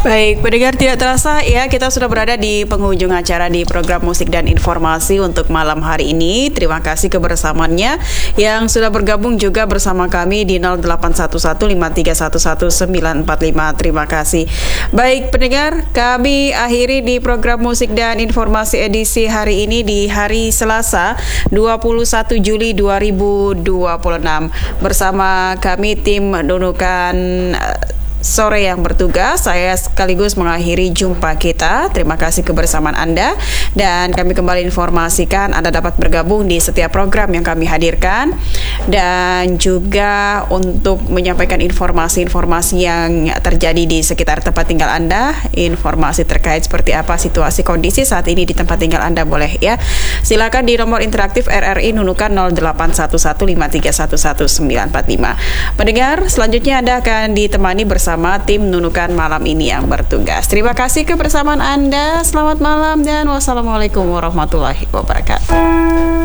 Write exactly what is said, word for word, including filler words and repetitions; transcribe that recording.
Baik, pendengar, tidak terasa ya kita sudah berada di penghujung acara di program Musik dan Informasi untuk malam hari ini. Terima kasih kebersamaannya yang sudah bergabung juga bersama kami di nol delapan satu satu lima tiga satu satu sembilan empat lima. Terima kasih. Baik pendengar, kami akhiri di program Musik dan Informasi edisi hari ini di hari Selasa dua puluh satu Juli dua ribu dua puluh enam bersama kami tim Nunukan Sore yang bertugas. Saya sekaligus mengakhiri jumpa kita. Terima kasih kebersamaan Anda, dan kami kembali informasikan Anda dapat bergabung di setiap program yang kami hadirkan, dan juga untuk menyampaikan informasi-informasi yang terjadi di sekitar tempat tinggal Anda, informasi terkait seperti apa situasi kondisi saat ini di tempat tinggal Anda, boleh ya. Silakan di nomor interaktif R R I Nunukan nol delapan satu satu lima tiga satu satu sembilan empat lima. Pendengar, selanjutnya Anda akan ditemani bersama sama tim Nunukan malam ini yang bertugas. Terima kasih kebersamaan Anda. Selamat malam dan wassalamualaikum warahmatullahi wabarakatuh.